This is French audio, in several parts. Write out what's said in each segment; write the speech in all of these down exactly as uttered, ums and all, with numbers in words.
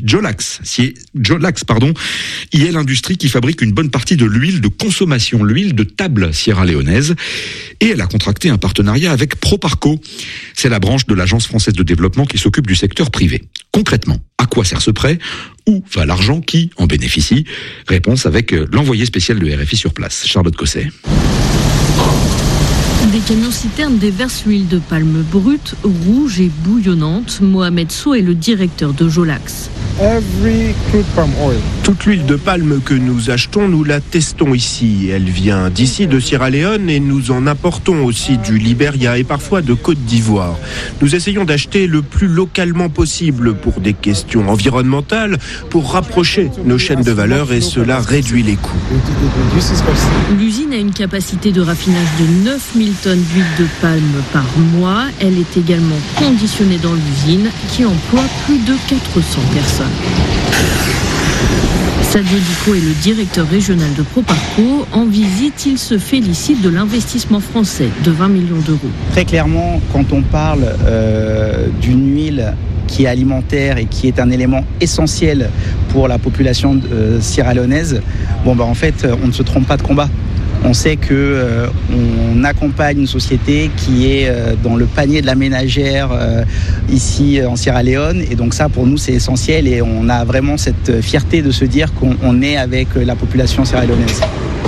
Jolax, si, Jolax, pardon, y est l'industrie qui fabrique une bonne partie de l'huile de consommation, l'huile de table sierra-léonaise. Et elle a contracté un partenariat avec Proparco. C'est la branche de l'Agence française de développement qui s'occupe du secteur privé. Concrètement, à quoi sert ce prêt ? Où va l'argent qui en bénéficie ? Réponse avec l'envoyé spécial de R F I sur place, Charlotte Cosset. Des camions-citernes déversent l'huile de palme brute, rouge et bouillonnante. Mohamed Sow est le directeur de Jolax. Toute l'huile de palme que nous achetons, nous la testons ici. Elle vient d'ici, de Sierra Leone, et nous en importons aussi du Libéria et parfois de Côte d'Ivoire. Nous essayons d'acheter le plus localement possible pour des questions environnementales, pour rapprocher nos chaînes de valeur, et cela réduit les coûts. L'usine a une capacité de raffinage de neuf mille tonnes d'huile de palme par mois. Elle est également conditionnée dans l'usine qui emploie plus de quatre cents personnes. Sadio Diko est le directeur régional de Proparco. En visite, il se félicite de l'investissement français de vingt millions d'euros. Très clairement, quand on parle euh, d'une huile qui est alimentaire et qui est un élément essentiel pour la population euh, sierra-léonaise, bon bah en fait, on ne se trompe pas de combat. On sait que euh, on accompagne une société qui est euh, dans le panier de la ménagère euh, ici euh, en Sierra Leone, et donc ça pour nous c'est essentiel, et on a vraiment cette fierté de se dire qu'on on est avec la population sierra-léonaise.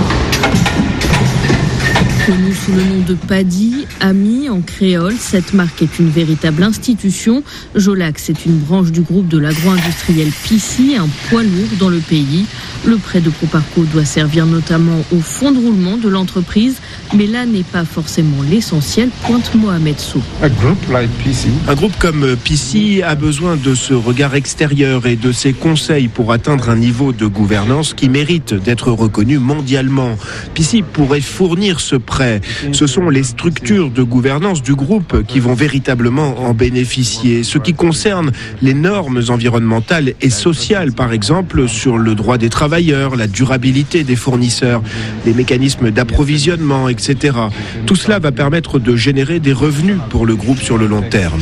Connue sous le nom de Paddy, Ami en créole, cette marque est une véritable institution. Jolax est une branche du groupe de l'agro-industriel P C, un poids lourd dans le pays. Le prêt de Proparco doit servir notamment au fonds de roulement de l'entreprise, mais là n'est pas forcément l'essentiel, pointe Mohamed Sow. Un groupe comme P C a besoin de ce regard extérieur et de ses conseils pour atteindre un niveau de gouvernance qui mérite d'être reconnu mondialement. P C pourrait fournir ce prêt. Ce sont les structures de gouvernance du groupe qui vont véritablement en bénéficier. Ce qui concerne les normes environnementales et sociales, par exemple, sur le droit des travailleurs, la durabilité des fournisseurs, les mécanismes d'approvisionnement, et cetera. Tout cela va permettre de générer des revenus pour le groupe sur le long terme.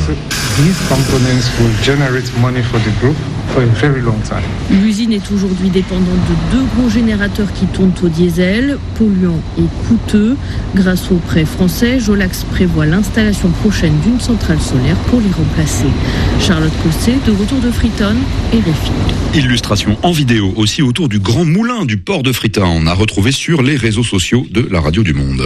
L'usine est aujourd'hui dépendante de deux gros générateurs qui tournent au diesel, polluants et coûteux. Grâce au prêt français, Jolax prévoit l'installation prochaine d'une centrale solaire pour les remplacer. Charlotte Cosset, de retour de Freetown, R F I. Illustration en vidéo aussi autour du grand moulin du port de Freetown, à retrouver sur les réseaux sociaux de la Radio du Monde.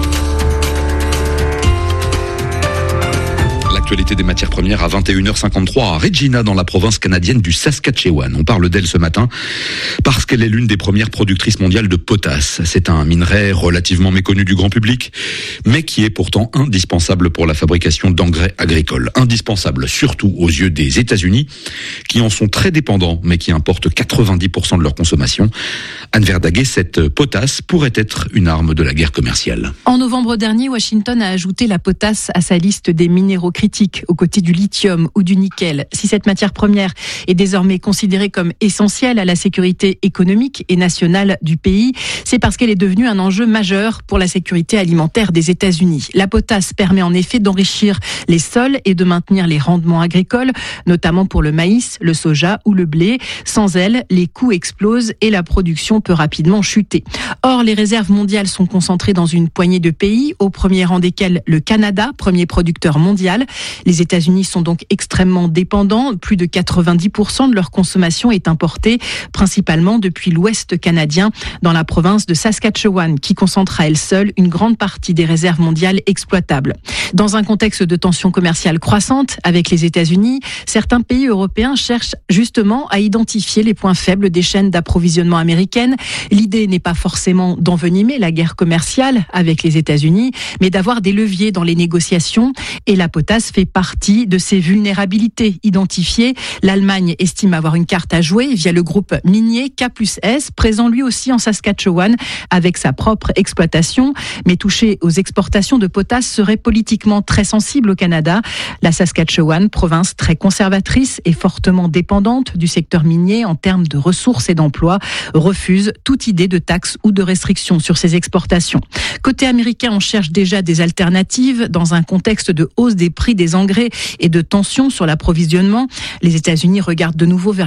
L'actualité des matières premières à vingt et une heures cinquante-trois à Regina, dans la province canadienne du Saskatchewan. On parle d'elle ce matin parce qu'elle est l'une des premières productrices mondiales de potasse. C'est un minerai relativement méconnu du grand public, mais qui est pourtant indispensable pour la fabrication d'engrais agricoles. Indispensable surtout aux yeux des États-Unis, qui en sont très dépendants, mais qui importent quatre-vingt-dix pour cent de leur consommation. Anne Verdaguet, cette potasse pourrait être une arme de la guerre commerciale. En novembre dernier, Washington a ajouté la potasse à sa liste des minéraux critiques, aux côtés du lithium ou du nickel. Si cette matière première est désormais considérée comme essentielle à la sécurité économique et nationale du pays, c'est parce qu'elle est devenue un enjeu majeur pour la sécurité alimentaire des États-Unis. La potasse permet en effet d'enrichir les sols et de maintenir les rendements agricoles, notamment pour le maïs, le soja ou le blé. Sans elle, les coûts explosent et la production peut rapidement chuter. Or, les réserves mondiales sont concentrées dans une poignée de pays, au premier rang desquels le Canada, premier producteur mondial. Les États-Unis sont donc extrêmement dépendants. Plus de quatre-vingt-dix pour cent de leur consommation est importée, principalement depuis l'ouest canadien, dans la province de Saskatchewan, qui concentre à elle seule une grande partie des réserves mondiales exploitables. Dans un contexte de tensions commerciales croissantes avec les États-Unis, certains pays européens cherchent justement à identifier les points faibles des chaînes d'approvisionnement américaines. L'idée n'est pas forcément d'envenimer la guerre commerciale avec les États-Unis, mais d'avoir des leviers dans les négociations. Et la potasse fait partie de ces vulnérabilités identifiées. L'Allemagne estime avoir une carte à jouer via le groupe minier K plus S, présent lui aussi en Saskatchewan avec sa propre exploitation. Mais toucher aux exportations de potasse serait politiquement très sensible au Canada. La Saskatchewan, province très conservatrice et fortement dépendante du secteur minier en termes de ressources et d'emplois, refuse toute idée de taxes ou de restrictions sur ses exportations. Côté américain, on cherche déjà des alternatives dans un contexte de hausse des prix des engrais et de tensions sur l'approvisionnement. Les États-Unis regardent de nouveau vers